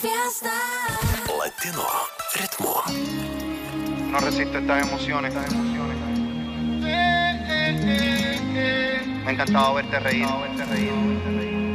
fiesta. Latino ritmo. No resisto estas emociones. Me ha encantado verte reír.